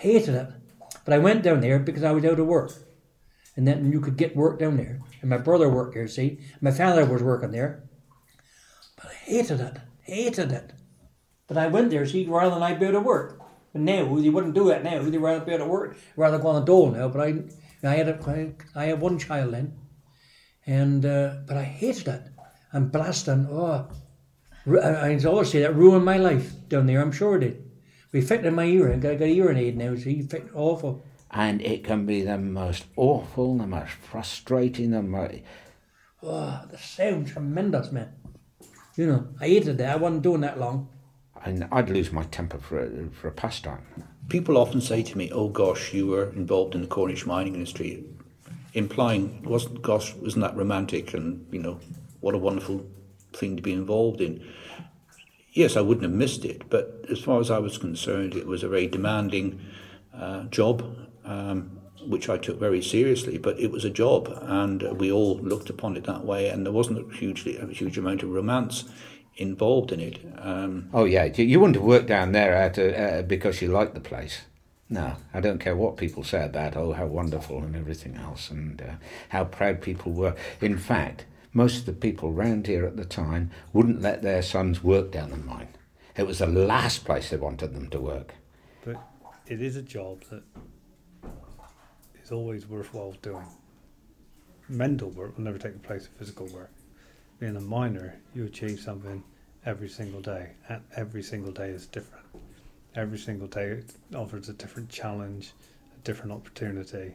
hated it. But I went down there because I was out of work. And then you could get work down there. And my brother worked there, see. My father was working there. But I hated it. But I went there, see, rather than I'd be out of work. But now, they wouldn't do that now. They'd rather be out of work, rather go on a dole now. But I had one child then. And, but I hated it. And blasting, I always say that ruined my life down there, I'm sure it did. We infected my ear, I got a hearing aid now, see, infected, awful. And it can be the most awful, the most frustrating, the sound's tremendous, man. You know, I hated that, I wasn't doing that long. And I'd lose my temper for a pastime. People often say to me, oh gosh, you were involved in the Cornish mining industry, implying, wasn't that romantic and, you know, what a wonderful thing to be involved in. Yes, I wouldn't have missed it, but as far as I was concerned, it was a very demanding job, which I took very seriously, but it was a job, and we all looked upon it that way, and there wasn't a huge amount of romance involved in it. You wouldn't have worked down there because you liked the place. No, I don't care what people say about, how wonderful and everything else, and how proud people were. In fact, most of the people round here at the time wouldn't let their sons work down the mine. It was the last place they wanted them to work. But it is a job that is always worthwhile doing. Mental work will never take the place of physical work. Being a miner, you achieve something every single day, and every single day is different. Every single day offers a different challenge, a different opportunity.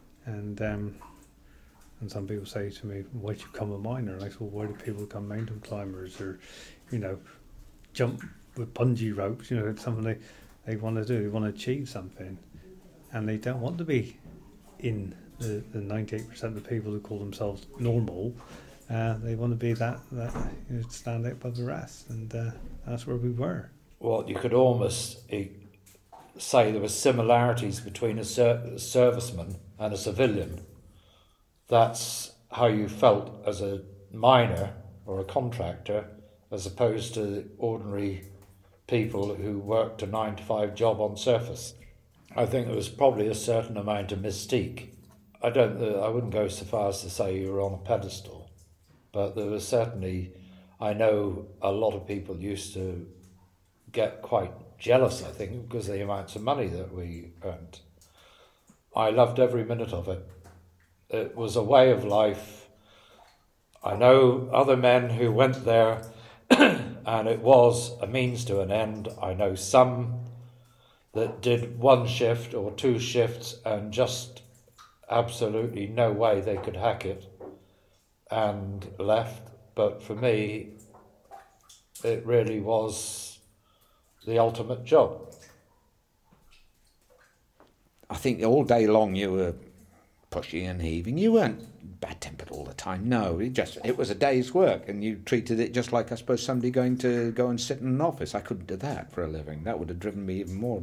And some people say to me, why'd you become a miner? And I said, well, why do people become mountain climbers or, you know, jump with bungee ropes? You know, it's something they want to do. They want to achieve something. And they don't want to be in the 98% of the people who call themselves normal. They want to be that stand out above the rest. And that's where we were. Well, you could almost say there were similarities between a serviceman and a civilian. That's how you felt as a miner or a contractor, as opposed to ordinary people who worked a 9-to-5 job on surface. I think there was probably a certain amount of mystique. I wouldn't go so far as to say you were on a pedestal, but there was certainly, I know a lot of people used to get quite jealous, I think, because of the amounts of money that we earned. I loved every minute of it. It was a way of life. I know other men who went there and it was a means to an end. I know some that did 1 shift or 2 shifts and just absolutely no way they could hack it and left. But for me, it really was the ultimate job. I think all day long you were pushy and heaving. You weren't bad-tempered all the time. No, it was a day's work, and you treated it just like, I suppose, somebody going to go and sit in an office. I couldn't do that for a living. That would have driven me even more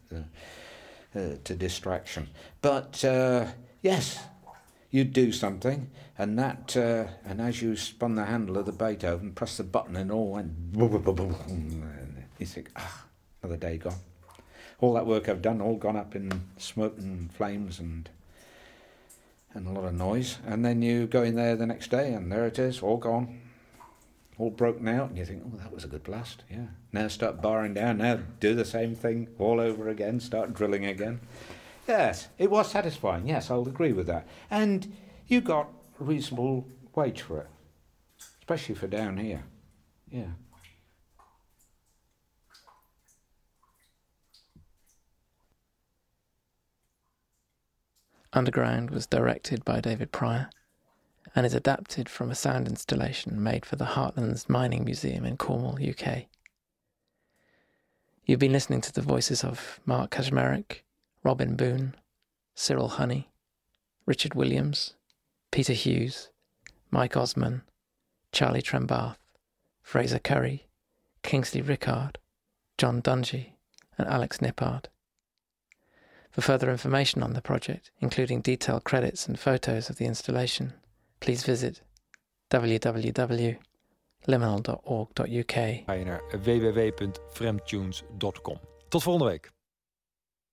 to distraction. But yes, you'd do something, and that, and as you spun the handle of the Beethoven, pressed the button, and all went boom, boom, boom, boom, and you think, another day gone. All that work I've done, all gone up in smoke and flames and a lot of noise. And then you go in there the next day, and there it is, all gone, all broken out, and you think, oh, that was a good blast, yeah. Now start barring down, now do the same thing all over again, start drilling again. Yes, it was satisfying, yes, I'll agree with that. And you got a reasonable wage for it, especially for down here, yeah. Underground was directed by David Pryor and is adapted from a sound installation made for the Heartlands Mining Museum in Cornwall, UK. You've been listening to the voices of Mark Kaczmarek, Robin Boone, Cyril Honey, Richard Williams, Peter Hughes, Mike Osman, Charlie Trembath, Fraser Curry, Kingsley Rickard, John Dungy and Alex Nippard. For further information on the project, including detailed credits and photos of the installation, please visit www.liminal.org.uk. Ga je naar www.fremtunes.com. Tot volgende week.